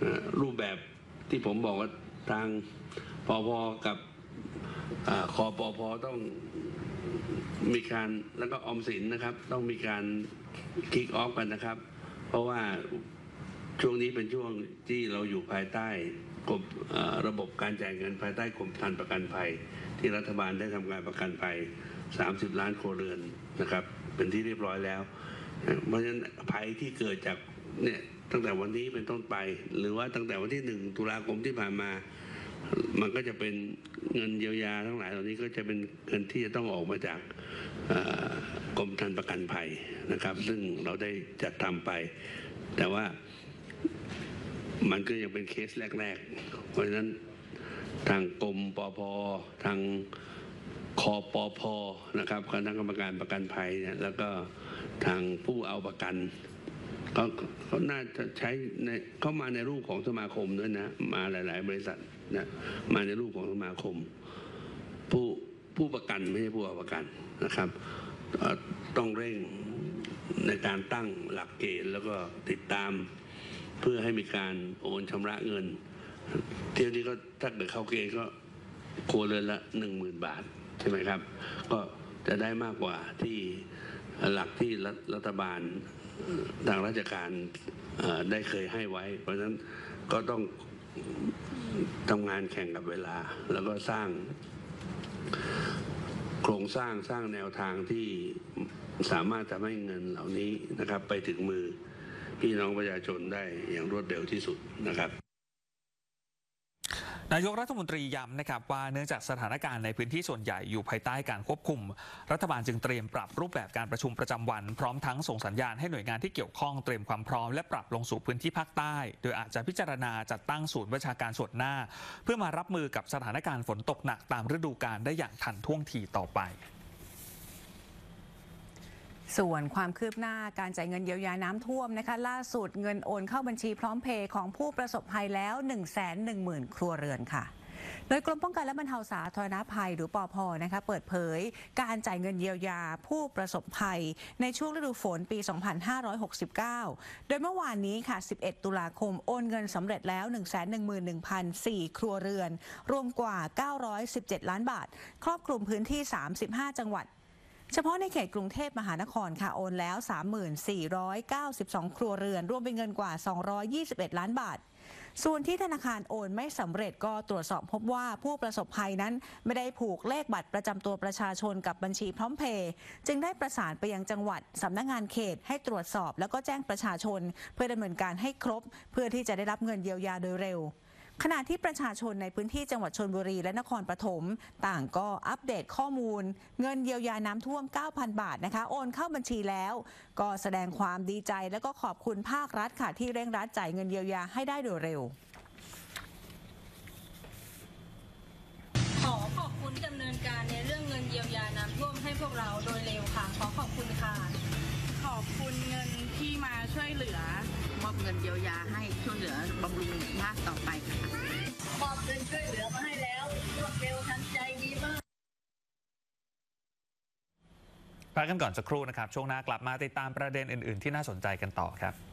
รูปแบบที่ผมบอกว่าทางปพกับคปพต้องมีการแล้วก็ออมสินนะครับต้องมีการคิกออฟกันนะครับเพราะว่าช่วงนี้เป็นช่วงที่เราอยู่ภายใต้ระบบการจ่ายเงินภายใต้กรมธรรม์ประกันภัยที่รัฐบาลได้ทำการประกันภัย30 ล้านครัวเรือนนะครับเป็นที่เรียบร้อยแล้วเพราะฉะนั้นภัยที่เกิดจากเนี่ยตั้งแต่วันนี้เป็นต้นไปหรือว่าตั้งแต่วันที่1 ตุลาคมที่ผ่านมามันก็จะเป็นเงินเยียวยาทั้งหลายเหล่านี้ก็จะเป็นเงินที่จะต้องออกมาจากกรมธรรม์ประกันภัยนะครับซึ่งเราได้จัดทำไปแต่ว่ามันก็ยังเป็นเคสแรกๆเพราะฉะนั้นทางกรมปภทางคปพนะครับคณะกรรมการประกันภัยเนี่ยแล้วก็ทางผู้เอาประกันเขาน่าจะใช้เข้ามาในรูปของสมาคมด้วยนะมาหลายๆบริษัทนะมาในรูปของสมาคมผู้ประกันไม่ใช่ผู้เอาประกันนะครับต้องเร่งในการตั้งหลักเกณฑ์แล้วก็ติดตามเพื่อให้มีการโอนชำระเงินเที่ยวนี้ก็ถ้าเกิดเข้าเกณฑ์ก็ครัวเรือนละ 10,000 บาทใช่ไหมครับก็จะได้มากกว่าที่หลักที่รัฐบาลทางราชการได้เคยให้ไว้เพราะฉะนั้นก็ต้องทำงานแข่งกับเวลาแล้วก็สร้างโครงสร้างแนวทางที่สามารถทำให้เงินเหล่านี้นะครับไปถึงมือพี่น้องประชาชนได้อย่างรวดเร็วที่สุดนะครับนายกรัฐมนตรีย้ำนะครับว่าเนื่องจากสถานการณ์ในพื้นที่ส่วนใหญ่อยู่ภายใต้การควบคุมรัฐบาลจึงเตรียมปรับรูปแบบการประชุมประจำวันพร้อมทั้งส่งสัญญาณให้หน่วยงานที่เกี่ยวข้องเตรียมความพร้อมและปรับลงสู่พื้นที่ภาคใต้โดยอาจจะพิจารณาจัดตั้งศูนย์ประชาการส่วนหน้าเพื่อมารับมือกับสถานการณ์ฝนตกหนักตามฤดูกาลได้อย่างทันท่วงทีต่อไปส่วนความคืบหน้าการจ่ายเงินเยียวยาน้ำท่วมนะคะล่าสุดเงินโอนเข้าบัญชีพร้อมเพย์ของผู้ประสบภัยแล้ว 110,000 ครัวเรือนค่ะโดยกรมป้องกันและบรรเทาสาธารณภัยหรือปภนะคะเปิดเผยการจ่ายเงินเยียวยาผู้ประสบภัยในช่วงฤดูฝนปี 2569 โดยเมื่อวานนี้ค่ะ 11 ตุลาคมโอนเงินสำเร็จแล้ว 111,004 ครัวเรือนรวมกว่า 917 ล้านบาทครอบคลุมพื้นที่ 35 จังหวัดเฉพาะในเขตกรุงเทพมหานครค่ะโอนแล้ว 3492 ครัวเรือนรวมเป็นเงินกว่า 221 ล้านบาทส่วนที่ธนาคารโอนไม่สำเร็จก็ตรวจสอบพบว่าผู้ประสบภัยนั้นไม่ได้ผูกเลขบัตรประจำตัวประชาชนกับบัญชีพร้อมเพย์จึงได้ประสานไปยังจังหวัดสำนักงานเขตให้ตรวจสอบแล้วก็แจ้งประชาชนเพื่อดำเนินการให้ครบเพื่อที่จะได้รับเงินเยียวยาโดยเร็วขณะที่ประชาชนในพื้นที่จังหวัดชลบุรีและนครปฐมต่างก็อัปเดตข้อมูลเงินเยียวยาน้ำท่วม 9,000 บาทนะคะโอนเข้าบัญชีแล้วก็แสดงความดีใจและก็ขอบคุณภาครัฐค่ะที่เร่งรัดจ่ายเงินเยียวยาให้ได้โดยเร็วขอบคุณดำเนินการในเรื่องเงินเยียวยาน้ำท่วมให้พวกเราโดยเร็วค่ะขอบคุณค่ะขอบคุณเงินที่มาช่วยเหลือมอบเงินเยียวยาให้ช่วยเหลือบำรุงภาคต่อไปค่ะมอบเงินช่วยเหลือมาให้แล้วรวดเร็วทันใจดีมากพักกันก่อนสักครู่นะครับช่วงหน้ากลับมาติดตามประเด็นอื่นๆที่น่าสนใจกันต่อครับ